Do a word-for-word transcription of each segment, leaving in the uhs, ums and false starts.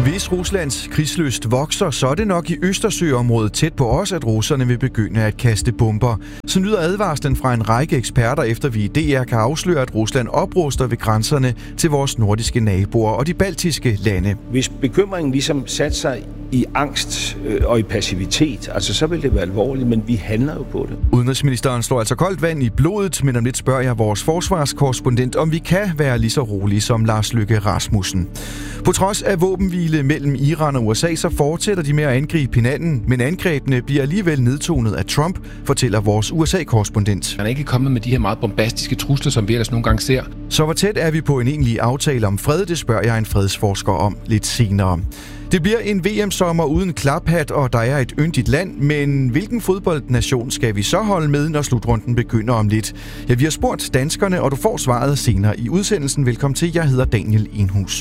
Hvis Ruslands krigslyst vokser, så er det nok i Østersøområdet tæt på os, at russerne vil begynde at kaste bomber. Så lyder advarslen fra en række eksperter, efter vi i D R kan afsløre, at Rusland opruster ved grænserne til vores nordiske naboer og de baltiske lande. Hvis bekymringen ligesom satte sig i angst og i passivitet, altså så vil det være alvorligt, men vi handler jo på det. Udenrigsministeren slår altså koldt vand i blodet, men om lidt spørger jeg vores forsvarskorrespondent, om vi kan være lige så rolige som Lars Løkke Rasmussen. På trods af våbenhvile mellem Iran og U S A, så fortsætter de med at angribe hinanden, men angrebene bliver alligevel nedtonet af Trump, fortæller vores U S A-korrespondent. Han er ikke kommet med de her meget bombastiske trusler, som vi ellers nogle gange ser. Så hvor tæt er vi på en egentlig aftale om fred, det spørger jeg en fredsforsker om lidt senere. Det bliver en V M-sommer uden klaphat, og der er et yndigt land, men hvilken fodboldnation skal vi så holde med, når slutrunden begynder om lidt? Ja, vi har spurgt danskerne, og du får svaret senere i udsendelsen. Velkommen til, jeg hedder Daniel Enhus.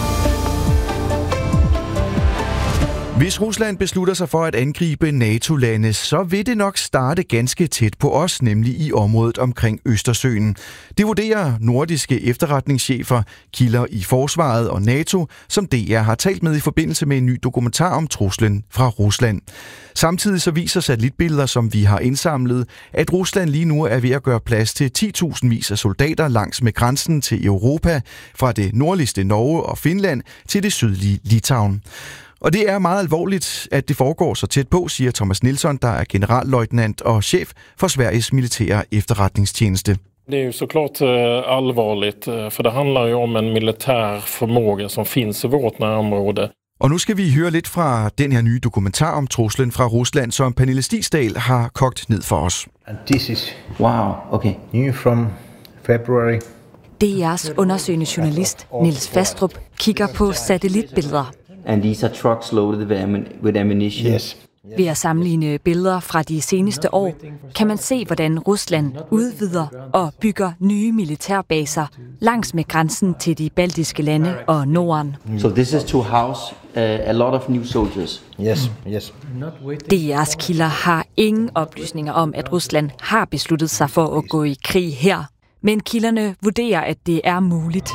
Hvis Rusland beslutter sig for at angribe NATO-lande, så vil det nok starte ganske tæt på os, nemlig i området omkring Østersøen. Det vurderer nordiske efterretningschefer, kilder i forsvaret og NATO, som D R har talt med i forbindelse med en ny dokumentar om truslen fra Rusland. Samtidig så viser satellitbilleder, som vi har indsamlet, at Rusland lige nu er ved at gøre plads til ti tusind vis af soldater langs med grænsen til Europa, fra det nordligste Norge og Finland til det sydlige Litauen. Og det er meget alvorligt, at det foregår så tæt på, siger Thomas Nilsson, der er generalløjtnant og chef for Sveriges militære efterretningstjeneste. Det är ju såklart allvarligt, för det handlar ju om en militär förmåga som finns i vårt nærområde. Og nu skal vi høre lidt fra den her nye dokumentar om truslen fra Rusland, som Pernille Stigsdal har kogt ned for os. And this is wow, okay, new from February. D R's undersøgende journalist Niels Fastrup kigger på satellitbilleder. And these are trucks loaded with ammunition. Yes. Ved at sammenligne billeder fra de seneste år, kan man se, hvordan Rusland udvider og bygger nye militærbaser langs med grænsen til de baltiske lande og Norden. So this is to house uh, a lot of new soldiers. Yes, yes. D R's kilder har ingen oplysninger om, at Rusland har besluttet sig for at gå i krig her, men kilderne vurderer, at det er muligt.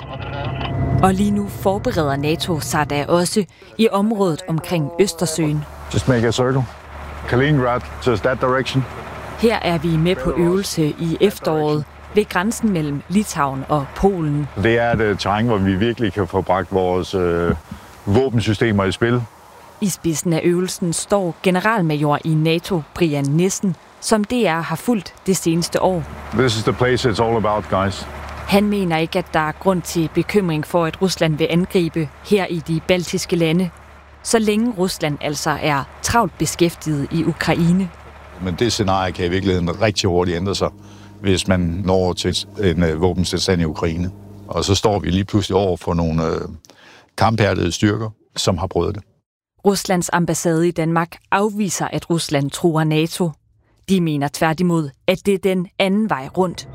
Og lige nu forbereder NATO sig da også i området omkring Østersøen. Just make a circle. Kaliningrad, just that direction. Her er vi med på øvelse i efteråret ved grænsen mellem Litauen og Polen. Det er et terræn, hvor vi virkelig kan få bragt vores øh, våbensystemer i spil. I spidsen af øvelsen står generalmajor i NATO, Brian Nissen, som D R har fulgt det seneste år. This is the place it's all about, guys. Han mener ikke, at der er grund til bekymring for, at Rusland vil angribe her i de baltiske lande, så længe Rusland altså er travlt beskæftiget i Ukraine. Men det scenarie kan i virkeligheden rigtig hurtigt ændre sig, hvis man når til en uh, våbenstilstand i Ukraine. Og så står vi lige pludselig over for nogle uh, kamphærdede styrker, som har prøvet det. Ruslands ambassade i Danmark afviser, at Rusland truer NATO. De mener tværtimod, at det er den anden vej rundt.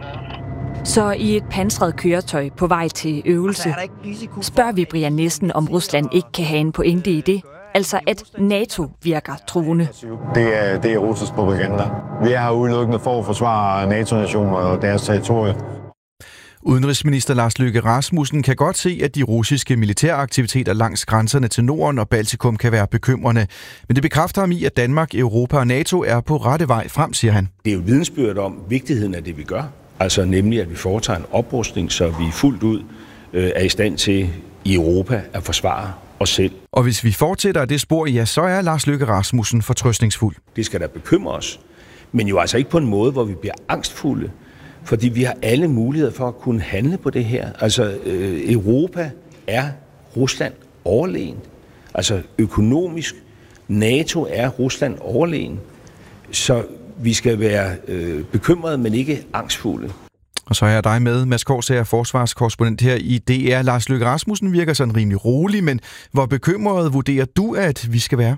Så i et pansret køretøj på vej til øvelse, spørger vi Brian Nissen, om Rusland ikke kan have en pointe i det, altså at NATO virker truende. Det er, det er russisk propaganda. Vi er her udelukkende for at forsvare NATO-nationer og deres territorier. Udenrigsminister Lars Løkke Rasmussen kan godt se, at de russiske militæraktiviteter langs grænserne til Norden og Baltikum kan være bekymrende. Men det bekræfter ham i, at Danmark, Europa og NATO er på rette vej frem, siger han. Det er jo vidensbyrd om vigtigheden af det, vi gør. Altså nemlig, at vi foretager en oprustning, så vi fuldt ud øh, er i stand til i Europa at forsvare os selv. Og hvis vi fortsætter af det spor, ja, så er Lars Løkke Rasmussen fortrøstningsfuld. Det skal da bekymre os, men jo altså ikke på en måde, hvor vi bliver angstfulde, fordi vi har alle muligheder for at kunne handle på det her. Altså øh, Europa er Rusland overlegen. Altså økonomisk, NATO er Rusland overlegen. Så vi skal være øh, bekymrede, men ikke angstfulde. Og så er jeg dig med, Mads Korsager, forsvarskorrespondent her i D R. Lars Løkke Rasmussen virker sådan rimelig rolig, men hvor bekymret vurderer du, at vi skal være?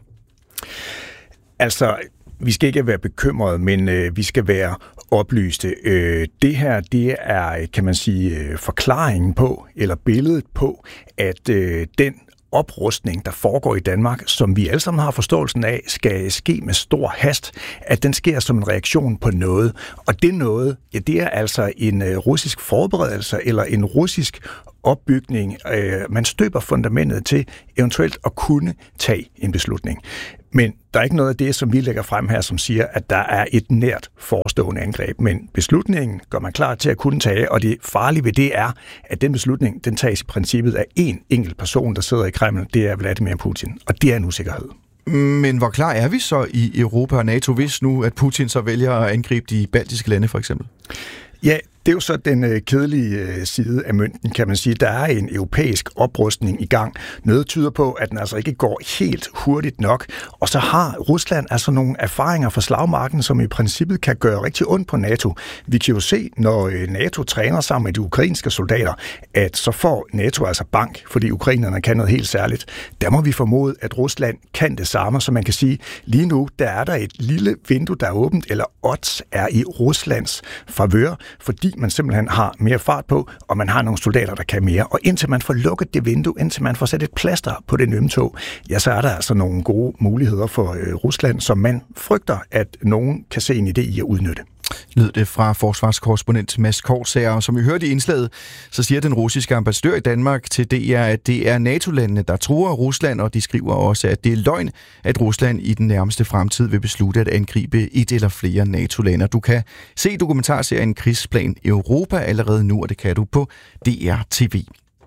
Altså, vi skal ikke være bekymrede, men øh, vi skal være oplyste. Øh, det her, det er, kan man sige, øh, forklaringen på, eller billedet på, at øh, den oprustning, der foregår i Danmark, som vi alle sammen har forståelsen af, skal ske med stor hast, at den sker som en reaktion på noget. Og det noget, ja, det er altså en uh, russisk forberedelse eller en russisk opbygning. Uh, man støber fundamentet til eventuelt at kunne tage en beslutning. Men der er ikke noget af det, som vi lægger frem her, som siger, at der er et nært forestående angreb. Men beslutningen gør man klar til at kunne tage, og det farlige ved det er, at den beslutning, den tages i princippet af én enkelt person, der sidder i Kreml. Det er Vladimir Putin, og det er en usikkerhed. Men hvor klar er vi så i Europa og NATO, hvis nu, at Putin så vælger at angribe de baltiske lande, for eksempel? Ja, det er jo så den øh, kedelige øh, side af mønten, kan man sige. Der er en europæisk oprustning i gang. Noget tyder på, at den altså ikke går helt hurtigt nok. Og så har Rusland altså nogle erfaringer fra slagmarken, som i princippet kan gøre rigtig ondt på NATO. Vi kan jo se, når øh, NATO træner sammen med de ukrainske soldater, at så får NATO altså bank, fordi ukrainerne kan noget helt særligt. Der må vi formode, at Rusland kan det samme, så man kan sige, lige nu der er der et lille vindue, der er åbent, eller odds er i Ruslands favør, fordi man simpelthen har mere fart på, og man har nogle soldater, der kan mere. Og indtil man får lukket det vindue, indtil man får sat et plaster på det ømme tog, ja, så er der altså nogle gode muligheder for øh, Rusland, som man frygter, at nogen kan se en idé i at udnytte. Lød det fra forsvarskorrespondent Mads Korsager, som vi hørte i indslaget, så siger den russiske ambassadør i Danmark til D R, at det er NATO-landene, der truer Rusland, og de skriver også, at det er løgn, at Rusland i den nærmeste fremtid vil beslutte at angribe et eller flere NATO-lande. Du kan se dokumentarserien Krigsplan Europa allerede nu, og det kan du på D R T V.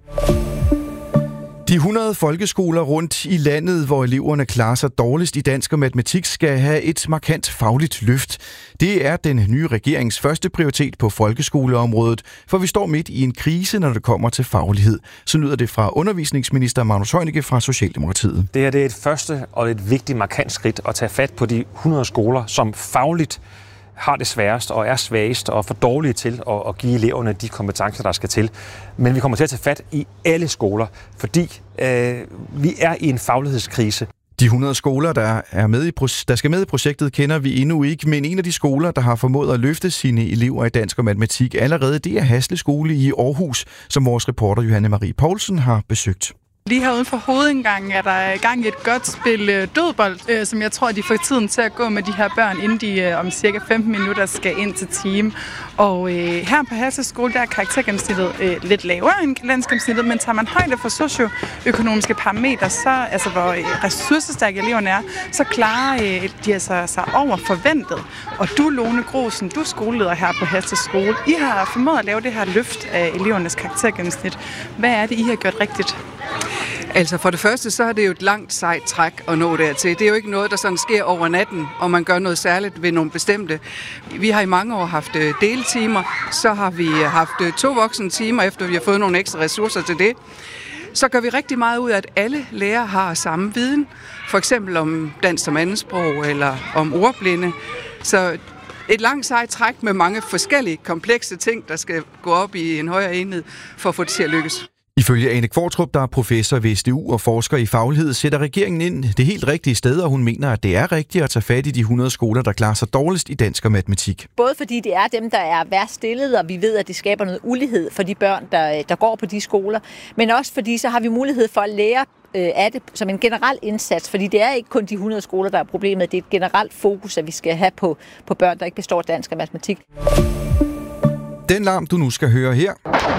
De hundrede folkeskoler rundt i landet, hvor eleverne klarer sig dårligst i dansk og matematik, skal have et markant fagligt løft. Det er den nye regerings første prioritet på folkeskoleområdet, for vi står midt i en krise, når det kommer til faglighed. Så lyder det fra undervisningsminister Magnus Heunicke fra Socialdemokratiet. Det her det er et første og et vigtigt markant skridt at tage fat på de hundrede skoler, som fagligt har det sværest og er svagest og for dårlige til at, at give eleverne de kompetencer, der skal til. Men vi kommer til at tage fat i alle skoler, fordi øh, vi er i en faglighedskrise. De hundrede skoler, der, er med i, der skal med i projektet, kender vi endnu ikke, men en af de skoler, der har formået at løfte sine elever i dansk og matematik allerede, det er Hasle Skole i Aarhus, som vores reporter Johanne Marie Poulsen har besøgt. Lige her uden for hovedindgangen er der gang i et godt spil dødbold, øh, som jeg tror, de får tiden til at gå med de her børn, inden de øh, om cirka femten minutter skal ind til team. Og øh, her på Hasle Skole, der er karaktergennemsnittet øh, lidt lavere end landsgennemsnittet, men tager man højde for socioøkonomiske parametre, så, altså hvor øh, ressourcestærke eleverne er, så klarer øh, de altså sig over forventet. Og du, Lone Grosen, du er skoleleder her på Hasle Skole. I har formået at lave det her løft af elevernes karaktergennemsnit. Hvad er det, I har gjort rigtigt? Altså for det første, så er det jo et langt sejt træk at nå dertil. Det er jo ikke noget, der sådan sker over natten, og man gør noget særligt ved nogle bestemte. Vi har i mange år haft deltimer, så har vi haft to voksne timer, efter vi har fået nogle ekstra ressourcer til det. Så gør vi rigtig meget ud af, at alle lærere har samme viden, for eksempel om dansk som andetsprog eller om ordblinde. Så et langt sejt træk med mange forskellige komplekse ting, der skal gå op i en højere enhed for at få det til at lykkes. Ifølge Ane Kvartrup, der er professor ved S D U og forsker i faglighed, sætter regeringen ind det helt rigtige sted, og hun mener, at det er rigtigt at tage fat i de hundrede skoler, der klarer sig dårligst i dansk og matematik. Både fordi det er dem, der er værst stillet, og vi ved, at det skaber noget ulighed for de børn, der, der går på de skoler, men også fordi så har vi mulighed for at lære øh, af det som en generel indsats, fordi det er ikke kun de hundrede skoler, der er problemet, det er et generelt fokus, at vi skal have på, på børn, der ikke består dansk og matematik. Den larm, du nu skal høre her,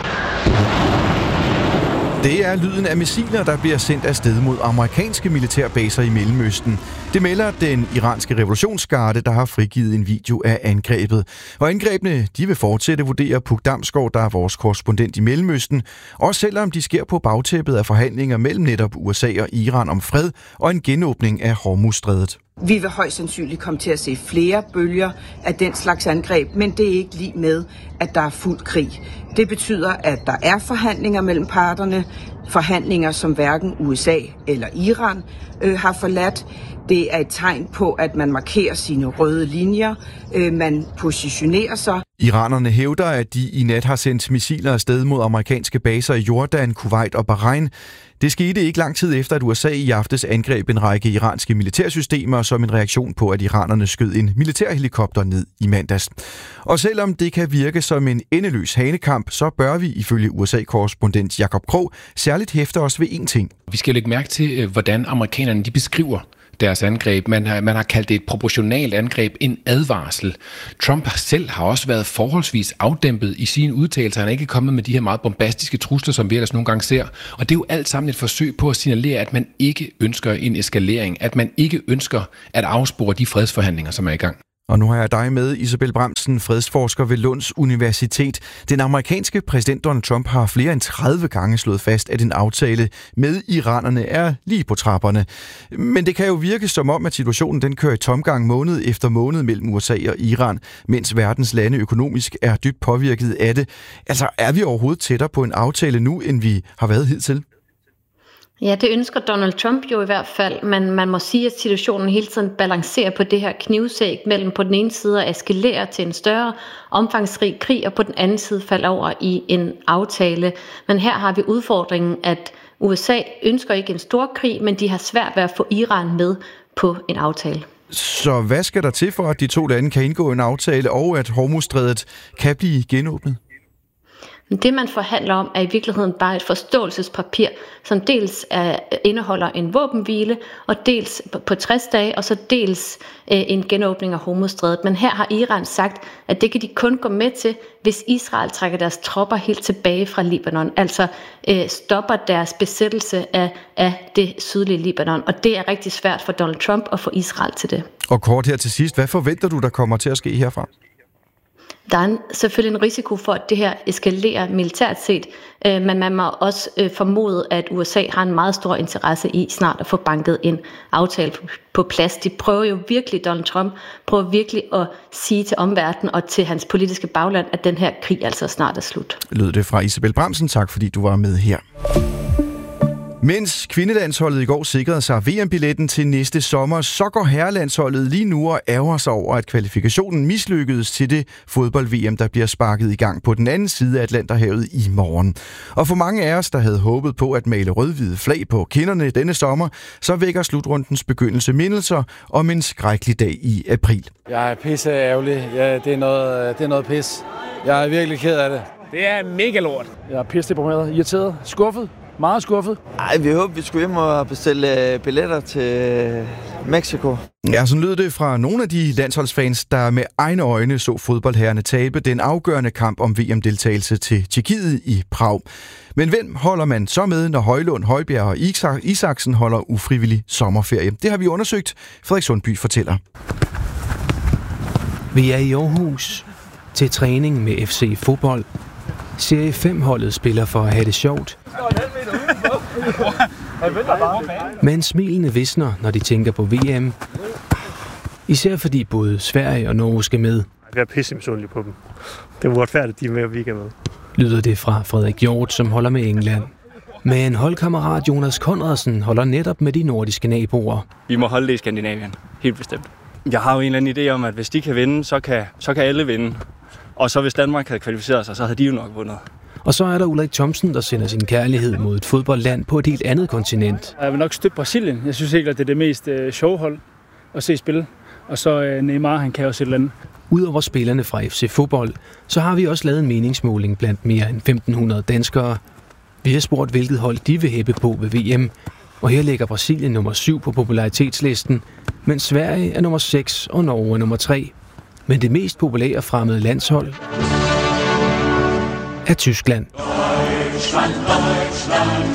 det er lyden af missiler, der bliver sendt afsted mod amerikanske militærbaser i Mellemøsten. Det melder den iranske revolutionsgarde, der har frigivet en video af angrebet. Og angrebene, de vil fortsætte, vurderer Puk Damsgaard, der er vores korrespondent i Mellemøsten, også selvom de sker på bagtæppet af forhandlinger mellem netop U S A og Iran om fred og en genåbning af Hormuzstrædet. Vi vil højst sandsynligt komme til at se flere bølger af den slags angreb, men det er ikke lige med, at der er fuld krig. Det betyder, at der er forhandlinger mellem parterne, forhandlinger som hverken U S A eller Iran øh, har forladt. Det er et tegn på, at man markerer sine røde linjer, øh, man positionerer sig. Iranerne hævder, at de i nat har sendt missiler afsted mod amerikanske baser i Jordan, Kuwait og Bahrain. Det skete ikke lang tid efter, at U S A i aftes angreb en række iranske militærsystemer som en reaktion på, at iranerne skød en militærhelikopter ned i mandags. Og selvom det kan virke som en endeløs hanekamp, så bør vi ifølge U S A-korrespondent Jakob Krog særligt hæfte os ved én ting. Vi skal lægge mærke til, hvordan amerikanerne de beskriver deres angreb. Man har, man har kaldt det et proportionalt angreb, en advarsel. Trump selv har også været forholdsvis afdæmpet i sine udtalelser. Han er ikke kommet med de her meget bombastiske trusler, som vi ellers nogle gange ser. Og det er jo alt sammen et forsøg på at signalere, at man ikke ønsker en eskalering, at man ikke ønsker at afspore de fredsforhandlinger, som er i gang. Og nu har jeg dig med, Isabel Bramsen, fredsforsker ved Lunds Universitet. Den amerikanske præsident Donald Trump har flere end tredive gange slået fast, at en aftale med iranerne er lige på trapperne. Men det kan jo virke som om, at situationen den kører i tomgang måned efter måned mellem U S A og Iran, mens verdens lande økonomisk er dybt påvirket af det. Altså, er vi overhovedet tættere på en aftale nu, end vi har været hidtil? Ja, det ønsker Donald Trump jo i hvert fald, men man må sige, at situationen hele tiden balancerer på det her knivsæg mellem på den ene side at eskalere til en større omfangsrig krig, og på den anden side falde over i en aftale. Men her har vi udfordringen, at U S A ønsker ikke en stor krig, men de har svært ved at få Iran med på en aftale. Så hvad skal der til for, at de to lande kan indgå en aftale, og at Hormuzstrædet kan blive genåbnet? Det, man forhandler om, er i virkeligheden bare et forståelsespapir, som dels er, indeholder en våbenhvile, og dels på tres dage, og så dels øh, en genåbning af Hormuzstrædet. Men her har Iran sagt, at det kan de kun gå med til, hvis Israel trækker deres tropper helt tilbage fra Libanon, altså øh, stopper deres besættelse af, af det sydlige Libanon. Og det er rigtig svært for Donald Trump at få Israel til det. Og kort her til sidst, hvad forventer du, der kommer til at ske herfra? Der er selvfølgelig en risiko for, at det her eskalerer militært set, øh, men man må også øh, formode, at U S A har en meget stor interesse i snart at få banket en aftale på, på plads. De prøver jo virkelig, Donald Trump prøver virkelig at sige til omverdenen og til hans politiske bagland, at den her krig altså snart er slut. Lød det fra Isabel Bramsen. Tak fordi du var med her. Mens kvindelandsholdet i går sikrede sig V M-billetten til næste sommer, så går herrelandsholdet lige nu og ærger sig over, at kvalifikationen mislykkedes til det fodbold-V M, der bliver sparket i gang på den anden side af Atlanterhavet i morgen. Og for mange af os, der havde håbet på at male rød-hvide flag på kinderne denne sommer, så vækker slutrundens begyndelse mindelser om en skrækkelig dag i april. Jeg er pisse ærgerlig. Ja, det er noget, det er noget pis. Jeg er virkelig ked af det. Det er mega lort. Jeg er pisse deprimeret, irriteret, skuffet. Meget skuffet. Ej, vi håber, vi skulle hjem og bestille billetter til Mexico. Ja, sådan lød det fra nogle af de landsholdsfans, der med egne øjne så fodboldherrerne tabe den afgørende kamp om V M-deltagelse til Tjekkiet i Prag. Men hvem holder man så med, når Højlund, Højbjerg og Isaksen holder ufrivillig sommerferie? Det har vi undersøgt. Frederik Sundby fortæller. Vi er i Aarhus til træning med F C Fodbold. Serie fem-holdet spiller for at have det sjovt. Men smilene visner, når de tænker på V M. Især fordi både Sverige og Norge skal med. Jeg er pissemisundelig på dem. Det er uretfærdigt, de er med, og vi ikke er med. Lyder det fra Frederik Hjort, som holder med England. Men holdkammerat Jonas Konradsen holder netop med de nordiske naboer. Vi må holde det i Skandinavien. Helt bestemt. Jeg har jo en eller anden idé om, at hvis de kan vinde, så kan, så kan alle vinde. Og så hvis Danmark havde kvalificeret sig, så havde de jo nok vundet. Og så er der Ulrik Thomsen, der sender sin kærlighed mod et fodboldland på et helt andet kontinent. Jeg vil nok støtte Brasilien. Jeg synes ikke, at det er det mest øh, sjove hold at se spille. Og så øh, Neymar, han kan også et eller andet. Udover spillerne fra F C Fodbold, så har vi også lavet en meningsmåling blandt mere end femten hundrede danskere. Vi har spurgt, hvilket hold de vil hæppe på ved V M. Og her ligger Brasilien nummer syv på popularitetslisten, mens Sverige er nummer seks og Norge er nummer tre. Men det mest populære fremmede landshold er Tyskland. Deutschland, Deutschland,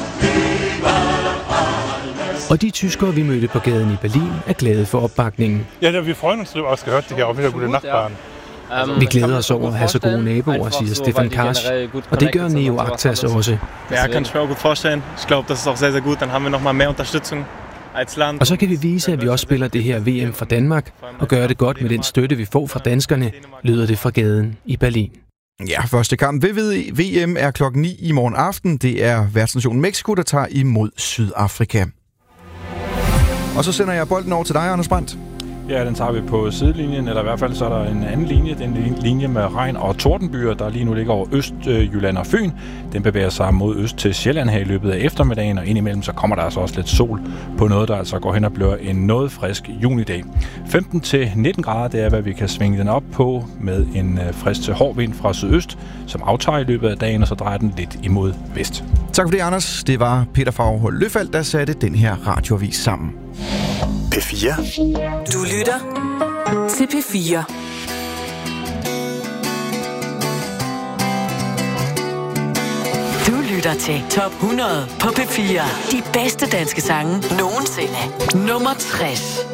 og de tyskere, vi mødte på gaden i Berlin, er glade for opbakningen. Ja, vi freuen uns auch gehört, det her og vi har gode Nachbarn. Vi glæder os over at have så gode naboer, siger Stefan Karsch, og det gør Neo Aktas også. Ja, kan ich mir auch gut vorstellen. Ich glaube, das ist auch sehr, sehr gut. Dann haben wir noch mal mehr Unterstützung. Og så kan vi vise, at vi også spiller det her V M fra Danmark, og gøre det godt med den støtte, vi får fra danskerne, lyder det fra gaden i Berlin. Ja, første kamp ved V M er klokken ni i morgen aften. Det er værtsnationen Mexico, der tager imod Sydafrika. Og så sender jeg bolden over til dig, Anders Brandt. Ja, den tager vi på sidelinjen, eller i hvert fald så er der en anden linje. Det er en linje med regn- og tordenbyer, der lige nu ligger over Østjylland og Fyn. Den bevæger sig mod øst til Sjælland her i løbet af eftermiddagen, og indimellem så kommer der altså også lidt sol på noget, der altså går hen og bliver en noget frisk junidag. femten til nitten grader, det er, hvad vi kan svinge den op på med en frisk til hård vind fra sydøst, som aftager i løbet af dagen, og så drejer den lidt imod vest. Tak for det, Anders. Det var Peter Favrehold Løfald, der satte den her radioavis sammen. P fire. Du lytter til P fire. Du lytter til Top hundrede på P fire. De bedste danske sange nogensinde. Nummer tres.